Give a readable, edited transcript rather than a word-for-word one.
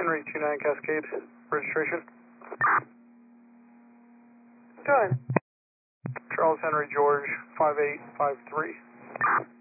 Henry 29 Cascade, registration. Go ahead. Charles Henry George 5853.